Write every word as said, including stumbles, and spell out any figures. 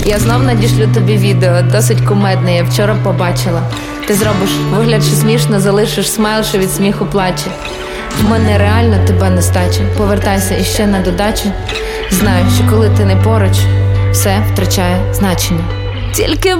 Я знов надішлю тобі відео, досить кумедне, я вчора побачила. Ти зробиш вигляд, що смішно, залишиш смайл, що від сміху плаче. В мене реально тебе нестача, повертайся іще на додачу. Знаю, що коли ти не поруч, все втрачає значення. Тільки